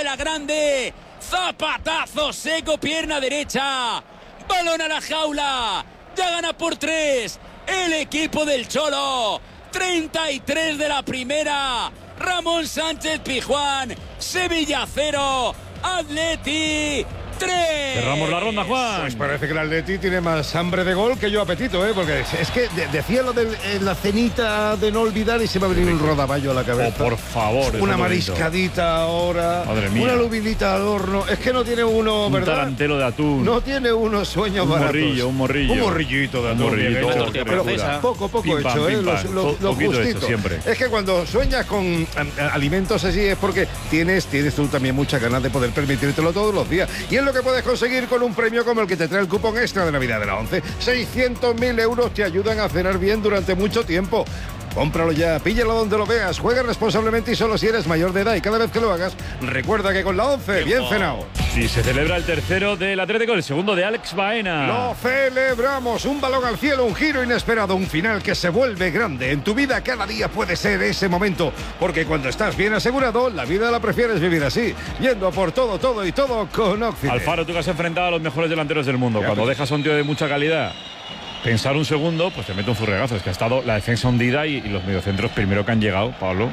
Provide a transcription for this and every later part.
vuela grande, zapatazo seco, pierna derecha, balón a la jaula, ya gana por 3 el equipo del Cholo. 33 de la primera, Ramón Sánchez Pizjuán, Sevilla 0, Atleti 3. Cerramos la ronda, Juan. Pues parece que el Atleti tiene más hambre de gol que yo apetito, porque es que decía lo de la cenita de no olvidar y se me ha venido un rodaballo a la cabeza. Oh, por favor. Una mariscadita ahora. Madre mía. Una lubinita al horno. Es que no tiene uno, ¿verdad? Un tarantelo de atún. No tiene uno sueños baratos. Un morrillo. Un morrillito de atún. Pero poco pim, hecho, pam, lo justito. Hecho siempre. Es que cuando sueñas con alimentos así es porque tienes tú también muchas ganas de poder permitírtelo todos los días. Y es lo que puedes conseguir con un premio como el que te trae el cupón extra de Navidad de la 11. 600.000 euros te ayudan a cenar bien durante mucho tiempo. Cómpralo ya, píllalo donde lo veas, juega responsablemente y solo si eres mayor de edad. Y cada vez que lo hagas, recuerda que con la 11, bien cenado. Sí, se celebra el tercero del Atlético, el segundo de Alex Baena. Lo celebramos, un balón al cielo, un giro inesperado, un final que se vuelve grande. En tu vida cada día puede ser ese momento, porque cuando estás bien asegurado, la vida la prefieres vivir así, yendo por todo y todo con Occidente. Alfaro, tú que has enfrentado a los mejores delanteros del mundo, cuando dejas a un tío de mucha calidad pensar un segundo, pues te mete un furregazo. Es que ha estado la defensa hundida y los mediocentros primero que han llegado, Pablo.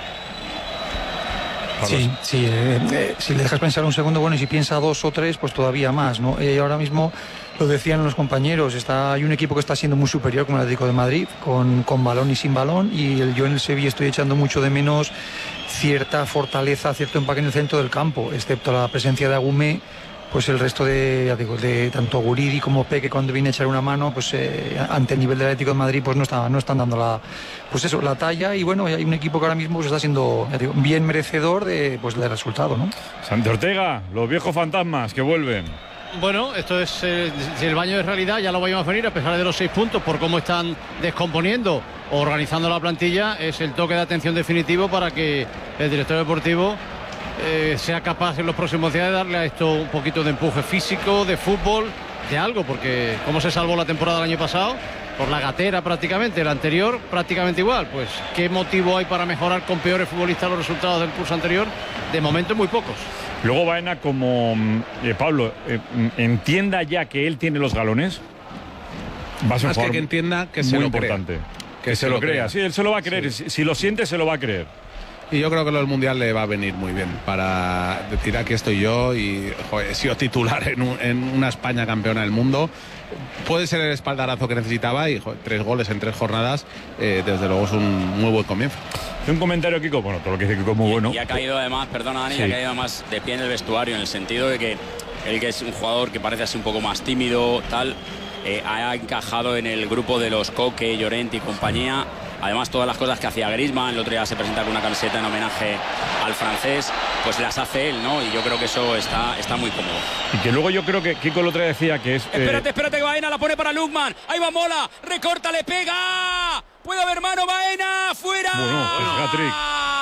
Sí, si le dejas pensar un segundo, bueno, y si piensa 2 o 3, pues todavía más, ¿no? Ahora mismo lo decían los compañeros, hay un equipo que está siendo muy superior como el Atlético de Madrid, con balón y sin balón, y yo en el Sevilla estoy echando mucho de menos cierta fortaleza, cierto empaque en el centro del campo, excepto la presencia de Agumé. Pues el resto de tanto Guridi como Peque, cuando viene a echar una mano, pues ante el nivel del Atlético de Madrid, pues no están dando la talla. Y bueno, hay un equipo que ahora mismo pues está siendo bien merecedor del resultado, ¿no? Santi Ortega, los viejos fantasmas que vuelven. Bueno, esto es si el baño de realidad, ya lo vayamos a venir, a pesar de los 6 puntos, por cómo están descomponiendo o organizando la plantilla, es el toque de atención definitivo para que el director deportivo sea capaz en los próximos días de darle a esto un poquito de empuje físico, de fútbol, de algo, porque cómo se salvó la temporada del año pasado, por la gatera prácticamente, el anterior prácticamente igual, pues qué motivo hay para mejorar con peores futbolistas los resultados del curso anterior, de momento muy pocos. Luego Baena, como Pablo, entienda ya que él tiene los galones, va a ser que entienda que se muy lo importante, que se lo crea, sí, él se lo va a creer, sí. Si lo siente se lo va a creer. Y yo creo que lo del Mundial le va a venir muy bien para decir aquí estoy yo y he sido titular en una España campeona del mundo. Puede ser el espaldarazo que necesitaba y 3 goles en 3 jornadas, desde luego es un muy buen comienzo. Un comentario, Kiko, bueno, todo lo que dice Kiko es muy bueno. Y ha caído además, perdona Dani, sí. Ha caído además de pie en el vestuario, en el sentido de que él, que es un jugador que parece así un poco más tímido, tal, ha encajado en el grupo de los Coque, Llorente y compañía. Además, todas las cosas que hacía Griezmann, el otro día se presenta con una camiseta en homenaje al francés, pues las hace él, ¿no? Y yo creo que eso está muy cómodo. Y que luego yo creo que Kiko el otro día decía que es... Espérate, que Baena la pone para Lukman. Ahí va Mola, recorta, le pega. Puede haber mano, Baena, fuera. Bueno, es hat-trick.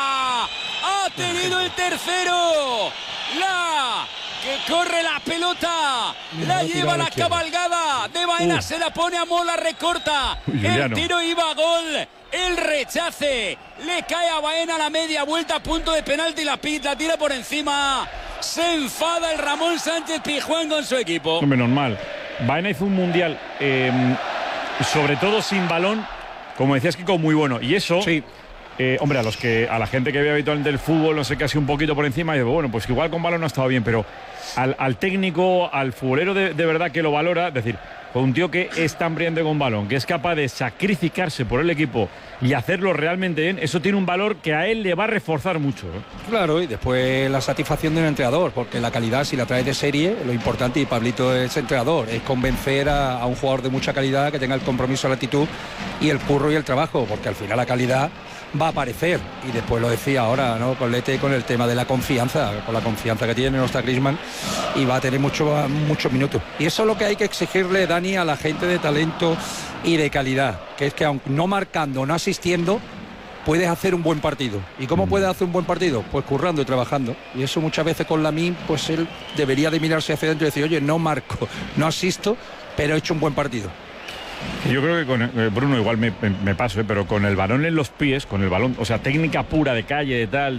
Ha tenido el tercero. Que corre la pelota, la lleva la cabalgada de Baena, se la pone a Mola, recorta. El tiro iba a gol. El rechace le cae a Baena a la media vuelta, a punto de penalti, la tira por encima. Se enfada el Ramón Sánchez Pizjuán con su equipo. Menos mal. Baena hizo un mundial, sobre todo sin balón, como decías, Kiko, muy bueno. Y eso, sí. Hombre, a la gente que ve habitualmente el fútbol, no sé qué, así un poquito por encima, y digo, bueno, pues igual con balón no ha estado bien, pero al técnico, al futbolero de verdad que lo valora, es decir, con un tío que es tan brillante con balón, que es capaz de sacrificarse por el equipo y hacerlo realmente bien, eso tiene un valor que a él le va a reforzar mucho, ¿eh? Claro, y después la satisfacción de un entrenador, porque la calidad, si la traes de serie, lo importante, y Pablito es entrenador, es convencer a un jugador de mucha calidad que tenga el compromiso, la actitud y el curro y el trabajo, porque al final la calidad va a aparecer. Y después lo decía ahora, ¿no?, con Lete, con el tema de la confianza, con la confianza que tiene, no está Griezmann, y va a tener muchos minutos. Y eso es lo que hay que exigirle, Dani, a la gente de talento y de calidad, que es que aunque no marcando, no asistiendo, puedes hacer un buen partido. ¿Y cómo puedes hacer un buen partido? Pues currando y trabajando. Y eso muchas veces con Lamine, pues él debería de mirarse hacia adentro y decir, oye, no marco, no asisto, pero he hecho un buen partido. Yo creo que con Bruno igual me paso, pero con el balón en los pies, con el balón, o sea, técnica pura de calle, de tal,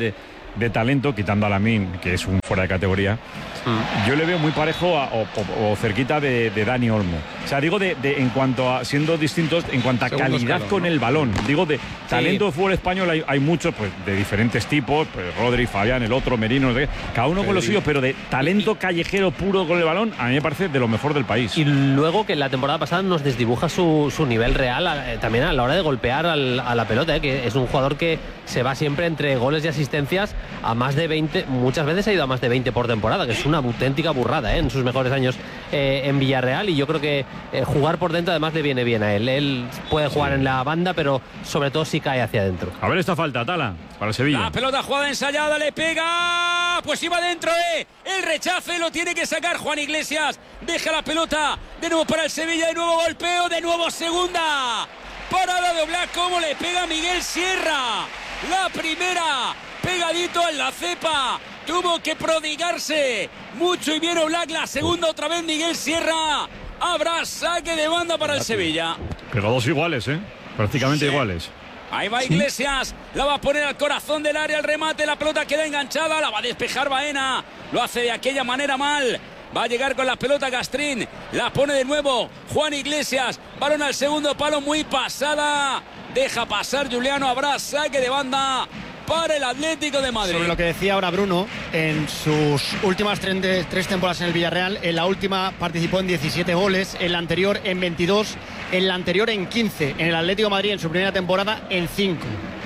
de talento, quitando a Lamine, que es un fuera de categoría, yo le veo muy parejo o cerquita de Dani Olmo. O sea, digo en cuanto a, siendo distintos, en cuanto a Segundo calidad escalón, con ¿no? el balón. Digo, de talento de fútbol español hay muchos, pues, de diferentes tipos, pues, Rodri, Fabián, el otro, Merino, no sé qué, cada uno con lo suyo, pero de talento callejero puro con el balón, a mí me parece de lo mejor del país. Y luego que la temporada pasada nos desdibuja su nivel real también a la hora de golpear a la pelota, que es un jugador que se va siempre entre goles y asistencias a más de 20, muchas veces ha ido a más de 20 por temporada, que es una auténtica burrada en sus mejores años en Villarreal, y yo creo que jugar por dentro además le viene bien a él. Él puede jugar en la banda, pero sobre todo si cae hacia adentro. A ver esta falta, Tala, para el Sevilla. La pelota jugada ensayada, le pega, pues iba dentro, el rechace lo tiene que sacar Juan Iglesias, deja la pelota de nuevo para el Sevilla, de nuevo golpeo, de nuevo segunda parada de Oblak, como le pega Miguel Sierra, la primera pegadito en la cepa, tuvo que prodigarse mucho y bien Oblak, la segunda otra vez Miguel Sierra, habrá saque de banda para el Sevilla. Pero dos iguales, prácticamente iguales. Ahí va Iglesias, la va a poner al corazón del área, el remate, la pelota queda enganchada, la va a despejar Baena, lo hace de aquella manera mal, va a llegar con la pelota Castrín, la pone de nuevo Juan Iglesias, balón al segundo palo, muy pasada, deja pasar Juliano, habrá saque de banda para el Atlético de Madrid. Sobre lo que decía ahora Bruno, en sus últimas tres temporadas en el Villarreal, en la última participó en 17 goles, en la anterior en 22, en la anterior en 15, en el Atlético de Madrid en su primera temporada en 5.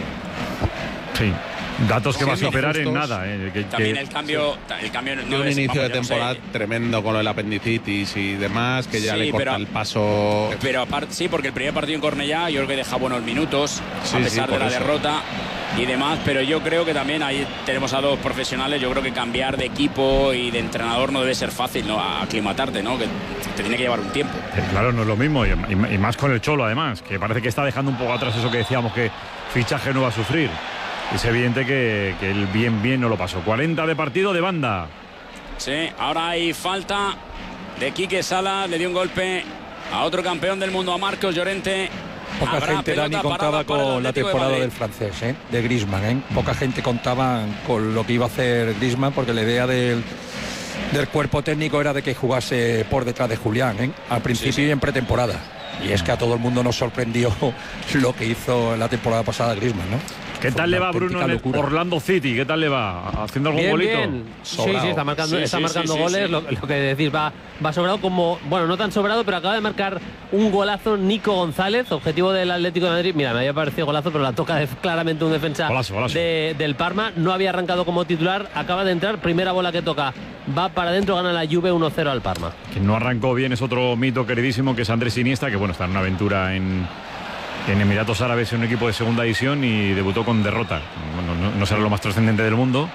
Sí, datos que va a superar en justos. nada. También el cambio no un es, inicio de yo no sé. temporada tremendo con lo del apendicitis y demás, que ya Sí, le corta el paso. Pero aparte, sí, porque el primer partido en Cornellá yo creo que deja buenos minutos, Sí, a pesar sí, de por la eso. derrota y demás, pero yo creo que también ahí tenemos a dos profesionales. Yo creo que cambiar de equipo y de entrenador no debe ser fácil, ¿no? Aclimatarte, ¿no? Que te tiene que llevar un tiempo. Claro, no es lo mismo, y más con el Cholo, además, que parece que está dejando un poco atrás eso que decíamos, que fichaje no va a sufrir. Es evidente que él bien no lo pasó. 40 de partido de banda. Sí, ahora hay falta de Quique Salas, le dio un golpe a otro campeón del mundo, a Marcos Llorente. Poca Habrá gente, pelota Dani, parada contaba para el con la Atlético de temporada Madrid. del francés, de Griezmann. Poca gente contaba con lo que iba a hacer Griezmann, porque la idea del cuerpo técnico era de que jugase por detrás de Julián, al principio y en pretemporada. Y es que a todo el mundo nos sorprendió lo que hizo en la temporada pasada Griezmann, ¿no? ¿Qué tal le va Bruno en el Orlando City? ¿Qué tal le va? ¿Haciendo algún golito? Bien. Sí, está marcando, Sí. goles. Lo que decís, va sobrado, como, bueno, no tan sobrado, pero acaba de marcar un golazo Nico González, objetivo del Atlético de Madrid. Mira, me había parecido golazo, pero la toca claramente un defensa Golazo. del Parma. No había arrancado como titular, acaba de entrar, primera bola que toca, va para adentro, gana la Juve 1-0 al Parma. Quien no arrancó bien es otro mito queridísimo, que es Andrés Iniesta, que bueno, está en una aventura en Emiratos Árabes, en un equipo de segunda división, y debutó con derrota. Bueno, no será lo más trascendente del mundo,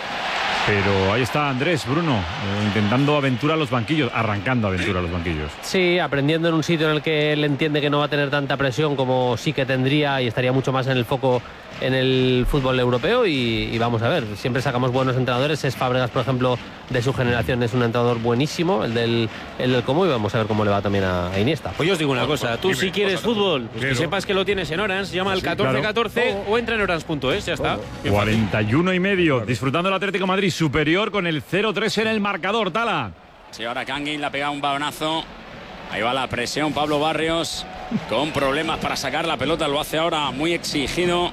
pero ahí está Andrés, Bruno, intentando aventura a los banquillos, arrancando aventura a los banquillos. Sí, aprendiendo en un sitio en el que él entiende que no va a tener tanta presión como sí que tendría, y estaría mucho más en el foco en el fútbol europeo, y vamos a ver, siempre sacamos buenos entrenadores. Es Fábregas, por ejemplo, de su generación, es un entrenador buenísimo, el del Como, y vamos a ver cómo le va también a Iniesta. Pues yo os digo una cosa, tú si quieres fútbol, pues que sepas que lo tienes en Orange, llama al 1414 o entra en orange.es, ya está. 41,5, disfrutando el Atlético de Madrid, superior con el 0-3 en el marcador, Tala. Sí, ahora Canguin le ha pegado un balonazo. Ahí va la presión, Pablo Barrios, con problemas para sacar la pelota, lo hace ahora muy exigido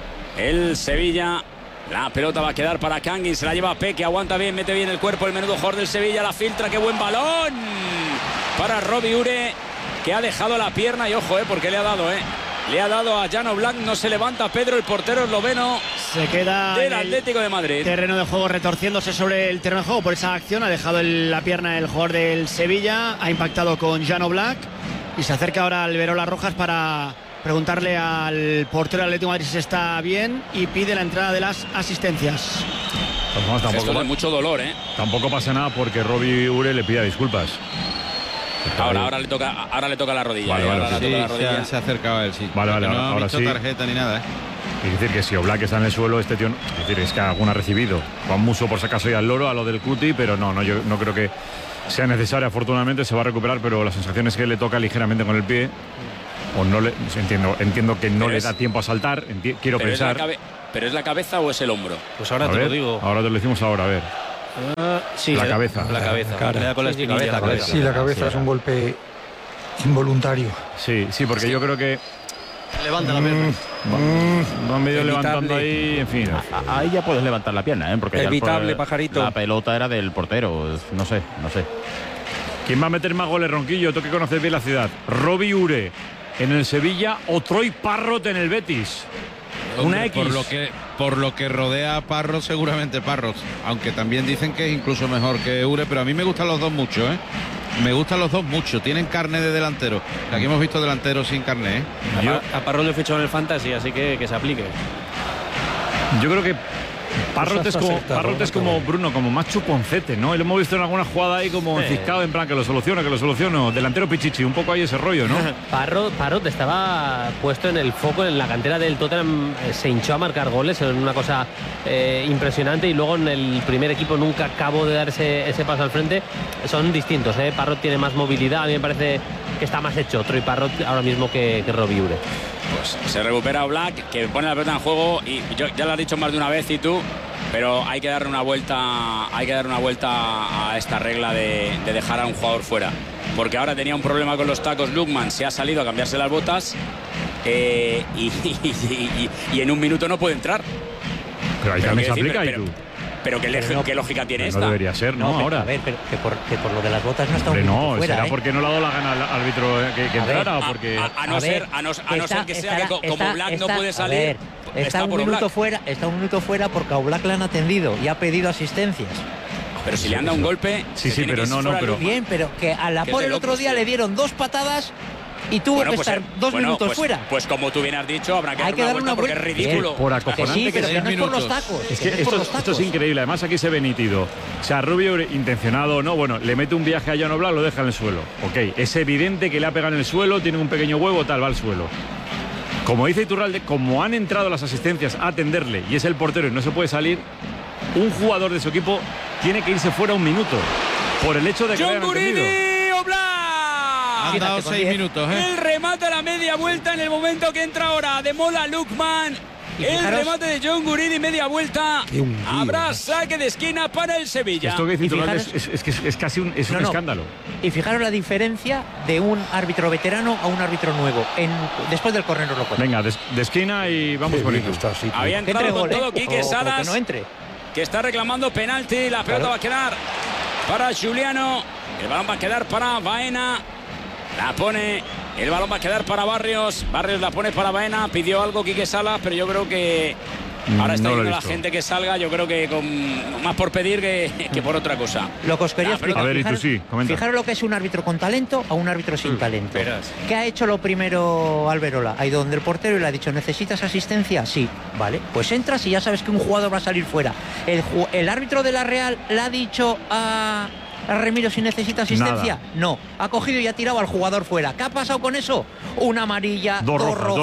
el Sevilla. La pelota va a quedar para Canguin, se la lleva Peque, aguanta bien, mete bien el cuerpo, el menudo jugador del Sevilla, la filtra, qué buen balón para Robbie Ure, que ha dejado la pierna, y ojo, porque le ha dado a Jan Oblak, no se levanta Pedro, el portero esloveno Se queda del en el Atlético de Madrid. terreno de juego, retorciéndose sobre el terreno de juego por esa acción, ha dejado la pierna el jugador del Sevilla, ha impactado con Jan Oblak y se acerca ahora Alberola Rojas para preguntarle al portero del Atlético de Madrid si está bien, y pide la entrada de las asistencias. Pues vamos, Esto es de mucho dolor, tampoco pasa nada porque Robbie Ure le pida disculpas. Ahora le toca la rodilla. Vale, ahora sí, le toca la rodilla. Se ha acercado a él, sí. Vale, no ha ahora visto sí. tarjeta ni nada, Es decir, que si Oblak está en el suelo, este tío, es decir, es que alguna ha recibido. Juan Musso por si acaso y al loro, a lo del Cuti, pero yo no creo que sea necesario. Afortunadamente se va a recuperar, pero la sensación es que le toca ligeramente con el pie. O no le entiendo que no le da tiempo a saltar, quiero Pero pensar. ¿pero es la cabeza o es el hombro? Pues ahora A te ver, lo digo. Ahora te lo decimos ahora, a ver. Sí, La cabeza. La cabeza. Cara. Le da con la espinilla. la cabeza. Sí, la cabeza es un golpe involuntario. Sí, porque yo creo que Levanta la pierna. van medio Evitable. levantando ahí, en fin. Ahí ya puedes levantar la pierna, porque Evitable, ya pajarito. la pelota era del portero. No sé. ¿Quién va a meter más goles, Ronquillo? Tú que conoces bien la ciudad. ¿Robbie Ure en el Sevilla o Troy Parrott en el Betis? Una X. Por lo que rodea a Parrott, seguramente Parrott. Aunque también dicen que es incluso mejor que Ure, pero a mí me gustan los dos mucho, ¿eh? Me gustan los dos mucho. Tienen carne de delantero. Aquí hemos visto delanteros sin carne, ¿eh? A Parrott le he fichado en el Fantasy, así que se aplique. Yo creo que Parrott es como Bruno, como más chuponcete, ¿no? Lo hemos visto en alguna jugada ahí como enciscado, en plan que lo soluciono. Delantero pichichi, un poco ahí ese rollo, ¿no? Parrott estaba puesto en el foco en la cantera del Tottenham, se hinchó a marcar goles, en una cosa impresionante, y luego en el primer equipo nunca acabó de dar ese paso al frente. Son distintos, ¿eh? Parrott tiene más movilidad, a mí me parece que está más hecho Troy Parrott ahora mismo que Robbie Ure. Pues se recupera Black, que pone la pelota en juego, y ya lo has dicho más de una vez y tú, pero hay que darle una vuelta a esta regla de dejar a un jugador fuera, porque ahora tenía un problema con los tacos Lookman, se ha salido a cambiarse las botas y en un minuto no puede entrar. Pero ahí también se aplica y tú. Pero ¿qué lógica tiene esta? No debería ser, ¿no? Ahora. A ver, pero que por lo de las botas no está Hombre, un minuto no, fuera, será porque no le ha dado la gana al árbitro que entrara, o porque... A no ser que sea que como Black no puede salir. Está un minuto fuera porque a Black le han atendido y ha pedido asistencias. Pero si le han dado un golpe... Sí, pero no. Bien, pero que a la por el otro día le dieron 2 patadas y tuvo que estar 2 minutos fuera. Pues como tú bien has dicho, habrá que dar una vuelta porque es ridículo. Por acojonante sí, pero que que no es por los tacos. Es que esto es increíble. Además, aquí se ve nítido. O sea, Rubio, intencionado o no, bueno, le mete un viaje a Jan Oblak, lo deja en el suelo. Ok, es evidente que le ha pegado en el suelo, tiene un pequeño huevo, tal, va al suelo. Como dice Iturralde, como han entrado las asistencias a atenderle y es el portero y no se puede salir, un jugador de su equipo tiene que irse fuera un minuto por el hecho de que le hayan atendido. Han dado 6 minutos, ¿eh? El remate a la media vuelta en el momento que entra ahora de Mola Lookman. El remate de John Guridi, media vuelta. Habrá saque de esquina para el Sevilla. Esto que dice Iturralde es casi un escándalo. Y fijaros la diferencia de un árbitro veterano a un árbitro nuevo. Después del córner lo cuento. Venga, de esquina y vamos con esto. Había entrado con todo Quique Salas, no entre. que está reclamando penalti. La pelota va a quedar para Juliano. El balón va a quedar para Baena. La pone, el balón va a quedar para Barrios. Barrios la pone para Baena. Pidió algo Quique Salas, pero yo creo que ahora está viendo la gente que salga. Yo creo que más por pedir que por otra cosa. Lo que os quería explicar. A ver, y tú sí, comenta. Fijaros lo que es un árbitro con talento a un árbitro sin talento. ¿Qué ha hecho lo primero Alberola? Ha ido donde el portero y le ha dicho: ¿necesitas asistencia? Sí, vale, pues entras y ya sabes que un jugador va a salir fuera. El árbitro de la Real le ha dicho a Remiro si necesita asistencia. Nada. No, ha cogido y ha tirado al jugador fuera. ¿Qué ha pasado con eso? Una amarilla, dos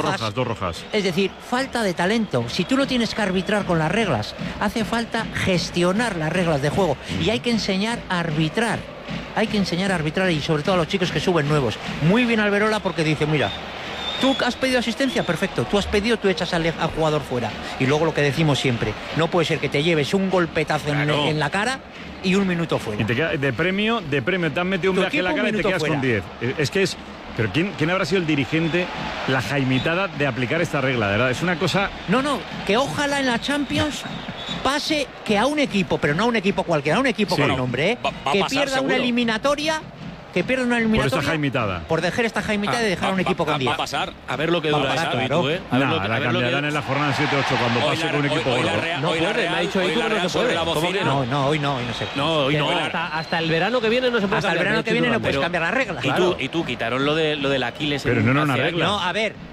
rojas. Es decir, falta de talento. Si tú no tienes que arbitrar con las reglas, hace falta gestionar las reglas de juego y hay que enseñar a arbitrar. Hay que enseñar a arbitrar y sobre todo a los chicos que suben nuevos. Muy bien Alberola, porque dice: mira, tú has pedido asistencia, perfecto. Tú has pedido, tú echas al jugador fuera. Y luego lo que decimos siempre: no puede ser que te lleves un golpetazo en la cara y un minuto fuera. Y te queda de premio, te han metido un viaje en la cara y te quedas fuera con 10. Es que es... Pero ¿quién habrá sido el dirigente, la jaimitada de aplicar esta regla? De verdad, es una cosa... No, que ojalá en la Champions pase que a un equipo, pero no a un equipo cualquiera, a un equipo con nombre, que pierda una eliminatoria... Por esta jaimitada. Por dejar esta jaimitada y dejar a un equipo con 10. Va a pasar. A ver lo que dura esta claro. La cambiarán en la jornada 7-8 cuando pase con un equipo gordo. No puede, me ha dicho ahí que no se puede. ¿Cómo que no? Hoy no se puede. No, hoy no. Hasta el verano que viene no se puede. Hasta el verano que viene no puedes cambiar las reglas. Y tú quitaron lo del Aquiles. Pero no era una regla. No, a ver.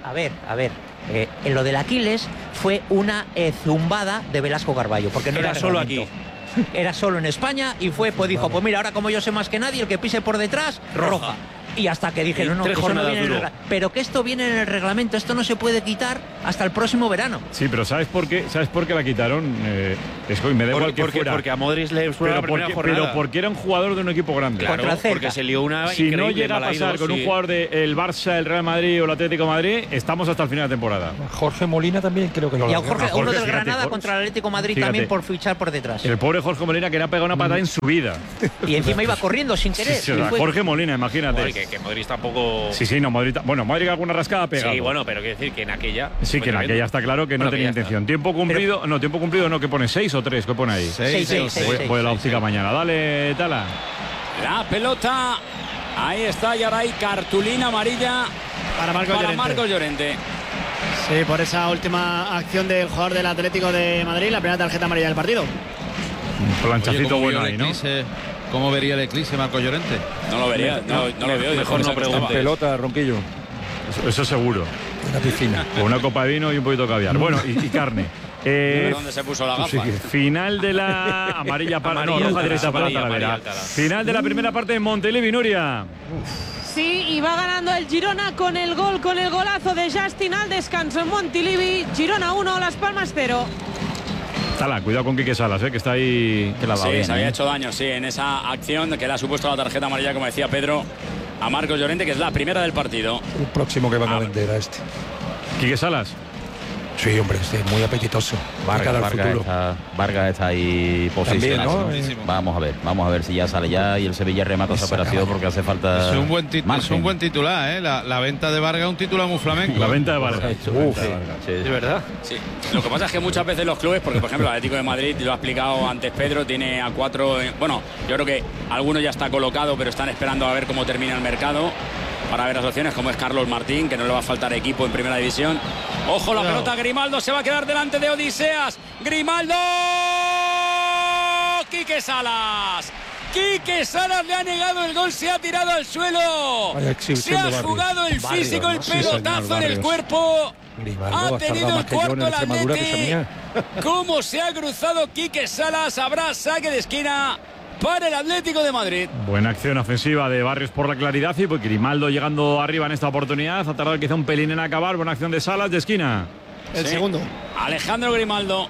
En lo del Aquiles fue una zumbada de Velasco Carballo, porque no era solo aquí. Era solo en España y pues dijo: pues mira, ahora como yo sé más que nadie, el que pise por detrás, roja. Y hasta que dijeron: no, que eso no viene en el reglamento. Pero que esto viene en el reglamento, esto no se puede quitar hasta el próximo verano. Sí, pero ¿sabes por qué? ¿Sabes por qué la quitaron? Me da igual que fuera. Porque a Modric le fue la primera jornada. Pero porque era un jugador de un equipo grande. Claro, porque se lió una si no llega a pasar con un jugador del Barça, el Real Madrid o el Atlético de Madrid, estamos hasta el final de temporada. Jorge Molina también creo que lo y a uno del Granada contra el Atlético de Madrid también por fichar por detrás. El pobre Jorge Molina que le ha pegado una patada en su vida. Y encima iba corriendo sin querer. Sí, Jorge Molina, imagínate. Joder, que Modric tampoco... Sí, no, Modric alguna rascada ha pegado. Sí, bueno, pero quiero decir que en aquella... Sí, que en aquella está claro que no tenía intención. Tiempo cumplido, ¿qué pone? ¿6 o 3? ¿Qué pone ahí? 6. Voy a la óptica mañana. Dale, Tala. La pelota, ahí está, y ahora hay cartulina amarilla para Marcos Llorente. Sí, por esa última acción del jugador del Atlético de Madrid, la primera tarjeta amarilla del partido. Un planchacito bueno ahí, ¿no? ¿Cómo vería el eclipse Marcos Llorente? No lo vería, no lo veo. Mejor no pregunte. Pelota, Ronquillo. Eso seguro. Una piscina. Con una copa de vino y un poquito de caviar. Bueno, y carne. ¿Dónde se puso la gafa? Final de la amarilla para roja directa para Talavera. Final de la primera parte de Montilivi, Nuria. Sí, y va ganando el Girona con el golazo de Justin al descanso en Montilivi. Girona 1, Las Palmas 0. Tala, cuidado con Quique Salas, que está ahí. Que la va bien, se había hecho daño, en esa acción que le ha supuesto la tarjeta amarilla, como decía Pedro, a Marcos Llorente, que es la primera del partido. El próximo que van a vender a este. ¿Quique Salas? Sí, hombre, muy apetitoso. Vargas está ahí posicionado. Vamos a ver si ya sale ya y el Sevilla remata esa operación porque hace falta. Es un buen titular, la venta de Vargas es un titular muy flamenco. La venta de Vargas. ¿De verdad? Sí. Lo que pasa es que muchas veces los clubes, porque por ejemplo el Atlético de Madrid, lo ha explicado antes Pedro, tiene a 4. Bueno, yo creo que alguno ya está colocado, pero están esperando a ver cómo termina el mercado para ver las opciones, como es Carlos Martín, que no le va a faltar equipo en primera división. Ojo, la pelota, Grimaldo se va a quedar delante de Odiseas. Grimaldo, Quique Salas le ha negado el gol, se ha tirado al suelo, se ha jugado el físico, el pelotazo en el cuerpo. Ha tenido el cuarto el Atleti. Cómo se ha cruzado Quique Salas, habrá saque de esquina para el Atlético de Madrid. Buena acción ofensiva de Barrios por la claridad y pues Grimaldo llegando arriba en esta oportunidad. Ha tardado quizá un pelín en acabar. Buena acción de Salas de esquina. El segundo. Alejandro Grimaldo.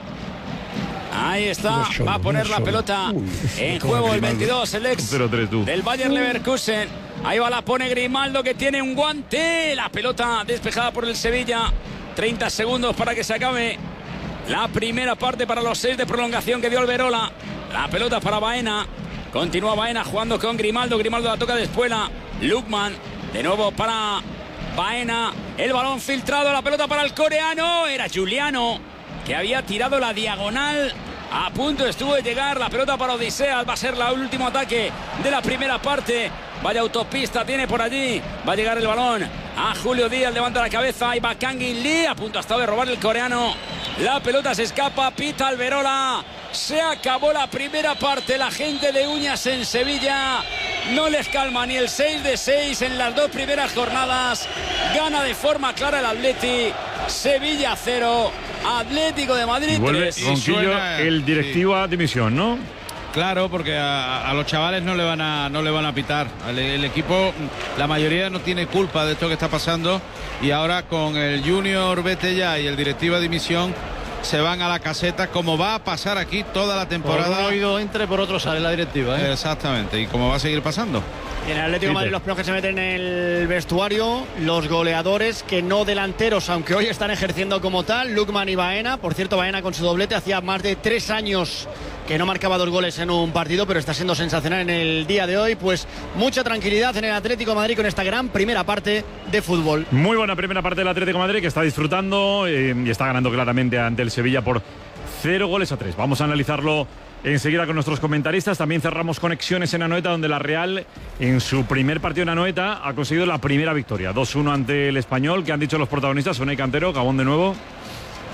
Ahí está. Va a poner la pelota en juego el 22, el ex del Bayer Leverkusen. Ahí va, la pone Grimaldo, que tiene un guante. La pelota despejada por el Sevilla. 30 segundos para que se acabe la primera parte para los 6 de prolongación que dio Alberola. La pelota para Baena. Continúa Baena jugando con Grimaldo. Grimaldo la toca de espuela. Lukman. De nuevo para Baena. El balón filtrado. La pelota para el coreano. Era Giuliano, que había tirado la diagonal. A punto estuvo de llegar. La pelota para Odiseas. Va a ser el último ataque de la primera parte. Vaya autopista tiene por allí. Va a llegar el balón a Julio Díaz. Levanta la cabeza. Ahí va Kangin Lee. A punto ha estado de robar el coreano. La pelota se escapa. Pita Alberola. Se acabó la primera parte. La gente de Uñas en Sevilla no les calma ni el 6 de 6 en las 2 primeras jornadas. Gana de forma clara el Atleti. Sevilla 0, Atlético de Madrid 3. Vuelve Ronquillo, el directivo a dimisión, ¿no? Claro, porque a los chavales no le van a pitar. El equipo, la mayoría no tiene culpa de esto que está pasando, y ahora con el Junior vete ya y el directivo a dimisión se van a la caseta, como va a pasar aquí toda la temporada. Por un oído entre, por otro sale la directiva, ¿eh? Exactamente, y como va a seguir pasando. Y en el Atlético de Madrid los primeros que se meten en el vestuario, los goleadores, que no delanteros, aunque hoy están ejerciendo como tal, Lukman y Baena. Por cierto, Baena con su doblete, hacía más de 3 años que no marcaba 2 goles en un partido, pero está siendo sensacional en el día de hoy. Pues mucha tranquilidad en el Atlético de Madrid con esta gran primera parte de fútbol. Muy buena primera parte del Atlético de Madrid, que está disfrutando y está ganando claramente ante el Sevilla por 0-3. Vamos a analizarlo enseguida con nuestros comentaristas. También cerramos conexiones en Anoeta, donde la Real en su primer partido en Anoeta ha conseguido la primera victoria, 2-1 ante el Español. Que han dicho los protagonistas, Unai Cantero, Gabón de nuevo.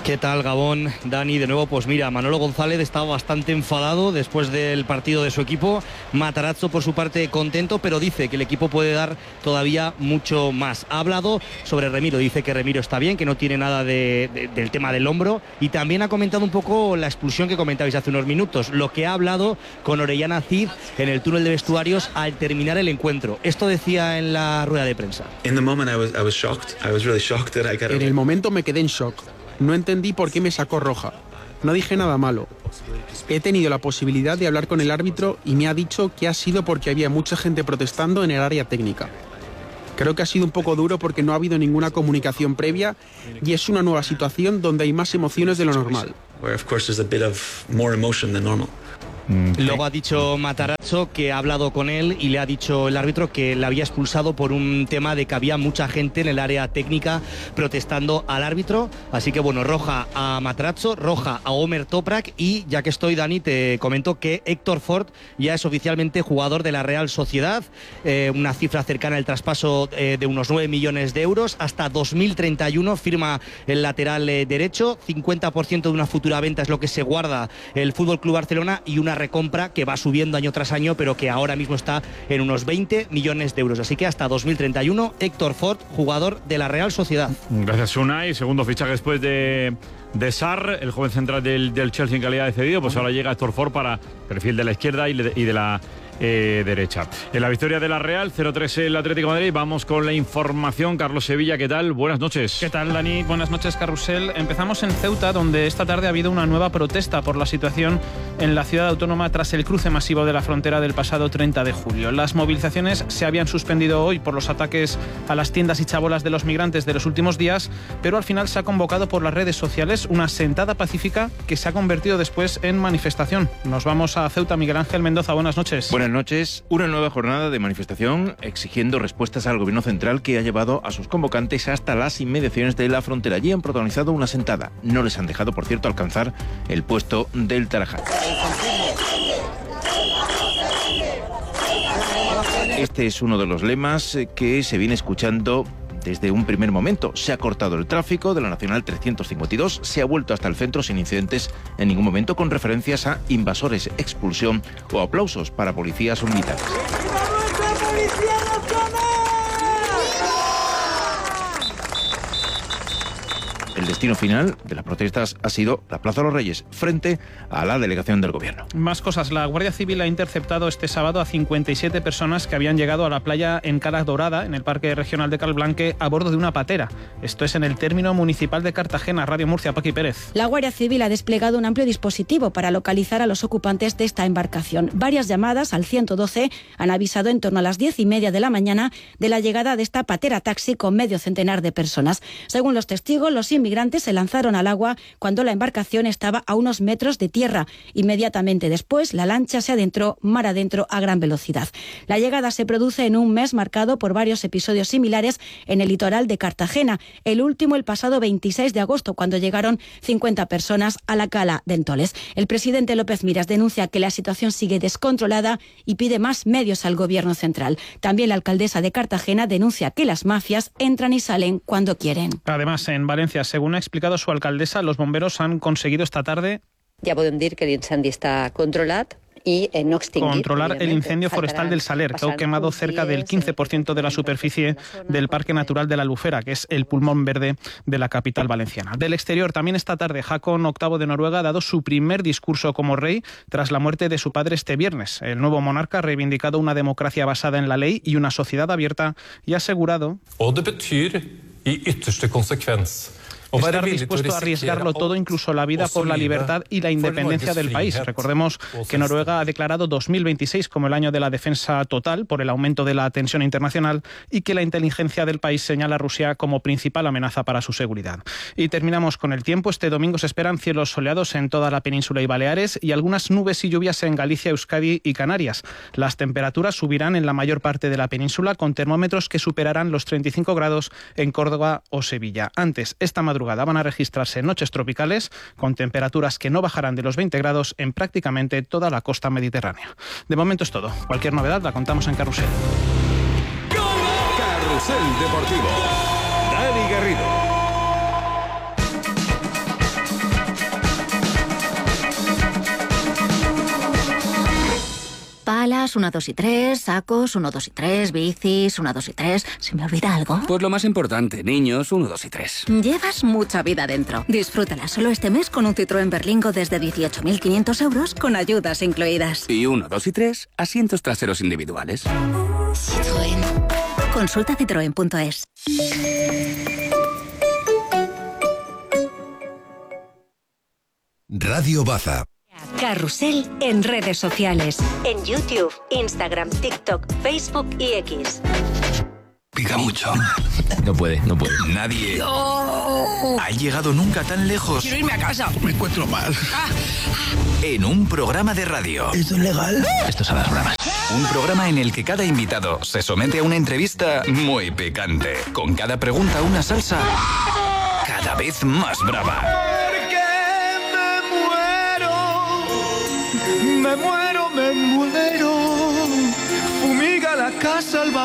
¿Qué tal, Gabón? Dani, de nuevo, pues mira, Manolo González estaba bastante enfadado después del partido de su equipo. Matarazzo, por su parte, contento, pero dice que el equipo puede dar todavía mucho más. Ha hablado sobre Remiro, dice que Remiro está bien, que no tiene nada del tema del hombro, y también ha comentado un poco la expulsión que comentabais hace unos minutos, lo que ha hablado con Orellana Cid en el túnel de vestuarios al terminar el encuentro. Esto decía en la rueda de prensa. En el momento me quedé en shock. No entendí por qué me sacó roja. No dije nada malo. He tenido la posibilidad de hablar con el árbitro y me ha dicho que ha sido porque había mucha gente protestando en el área técnica. Creo que ha sido un poco duro porque no ha habido ninguna comunicación previa y es una nueva situación donde hay más emociones de lo normal. Luego ha dicho Matarazzo que ha hablado con él y le ha dicho el árbitro que le había expulsado por un tema de que había mucha gente en el área técnica protestando al árbitro. Así que bueno, roja a Matarazzo, roja a Omer Toprak, y ya que estoy, Dani, te comento que Héctor Ford ya es oficialmente jugador de la Real Sociedad, una cifra cercana al traspaso de unos 9 millones de euros. Hasta 2031 firma el lateral derecho, 50% de una futura venta es lo que se guarda el FC Barcelona, y una recompra que va subiendo año tras año, pero que ahora mismo está en unos 20 millones de euros. Así que hasta 2031, Héctor Ford, jugador de la Real Sociedad. Gracias, Unai. Segundo fichaje después de Sarr, el joven central del Chelsea en calidad de cedido. Pues ahora llega Héctor Ford para perfil de la izquierda y de la derecha. En la victoria de la Real, 0-3 el Atlético de Madrid. Vamos con la información. Carlos Sevilla, ¿qué tal? Buenas noches. ¿Qué tal, Dani? Buenas noches, Carrusel. Empezamos en Ceuta, donde esta tarde ha habido una nueva protesta por la situación en la ciudad autónoma tras el cruce masivo de la frontera del pasado 30 de julio. Las movilizaciones se habían suspendido hoy por los ataques a las tiendas y chabolas de los migrantes de los últimos días, pero al final se ha convocado por las redes sociales una sentada pacífica que se ha convertido después en manifestación. Nos vamos a Ceuta. Miguel Ángel Mendoza, buenas noches. Buenas noches. Una nueva jornada de manifestación exigiendo respuestas al gobierno central, que ha llevado a sus convocantes hasta las inmediaciones de la frontera. Allí han protagonizado una sentada. No les han dejado, por cierto, alcanzar el puesto del Tarajal. Este es uno de los lemas que se viene escuchando desde un primer momento. Se ha cortado el tráfico de la Nacional 352, se ha vuelto hasta el centro sin incidentes en ningún momento, con referencias a invasores, expulsión o aplausos para policías o militares. El destino final de las protestas ha sido la Plaza de los Reyes, frente a la delegación del gobierno. Más cosas. La Guardia Civil ha interceptado este sábado a 57 personas que habían llegado a la playa en Cala Dorada, en el Parque Regional de Calblanque, a bordo de una patera. Esto es en el término municipal de Cartagena. Radio Murcia, Paqui Pérez. La Guardia Civil ha desplegado un amplio dispositivo para localizar a los ocupantes de esta embarcación. Varias llamadas al 112 han avisado en torno a las 10:30 de la mañana de la llegada de esta patera taxi con medio centenar de personas. Según los testigos, los inmigrantes se lanzaron al agua cuando la embarcación estaba a unos metros de tierra. Inmediatamente después, la lancha se adentró mar adentro a gran velocidad. La llegada se produce en un mes marcado por varios episodios similares en el litoral de Cartagena. El último el pasado 26 de agosto, cuando llegaron 50 personas a la cala de Entoles. El presidente López Miras denuncia que la situación sigue descontrolada y pide más medios al gobierno central. También la alcaldesa de Cartagena denuncia que las mafias entran y salen cuando quieren. Además, en Valencia, según ha explicado su alcaldesa, los bomberos han conseguido esta tarde... Ja podem dir que l'incendi està controlat y no extinguir. Controlar el incendio forestal del Saler, que ha quemado cerca del 15% de la superficie del Parque Natural de la Albufera, que es el pulmón verde de la capital valenciana. Del exterior, también esta tarde, Haakon VIII de Noruega ha dado su primer discurso como rey tras la muerte de su padre este viernes. El nuevo monarca ha reivindicado una democracia basada en la ley y una sociedad abierta y ha asegurado... Estar dispuesto a arriesgarlo todo, incluso la vida, por la libertad y la independencia del país. Recordemos que Noruega ha declarado 2026 como el año de la defensa total por el aumento de la tensión internacional y que la inteligencia del país señala a Rusia como principal amenaza para su seguridad. Y terminamos con el tiempo. Este domingo se esperan cielos soleados en toda la península y Baleares y algunas nubes y lluvias en Galicia, Euskadi y Canarias. Las temperaturas subirán en la mayor parte de la península, con termómetros que superarán los 35 grados en Córdoba o Sevilla. Antes, esta madrugada van a registrarse noches tropicales con temperaturas que no bajarán de los 20 grados en prácticamente toda la costa mediterránea. De momento es todo. Cualquier novedad la contamos en Carrusel. Carrusel Deportivo. Dani Garrido. bengalas 1, 2 y 3, sacos 1, 2 y 3, bicis 1, 2 y 3. ¿Se me olvida algo? Pues lo más importante, niños 1, 2 y 3. Llevas mucha vida dentro. Disfrútala solo este mes con un Citroën Berlingo desde 18.500 euros con ayudas incluidas. Y 1, 2 y 3, asientos traseros individuales. Citroën. Consulta citroen.es. Radio Baza. Carrusel en redes sociales. En YouTube, Instagram, TikTok, Facebook y X. Pica mucho. No puede. Nadie ha llegado nunca tan lejos. Quiero irme a casa. Me encuentro mal. En un programa de radio. ¿Esto es legal? Esto son las bromas. Un programa en el que cada invitado se somete a una entrevista muy picante. Con cada pregunta una salsa cada vez más brava. Me muero, fumiga la casa al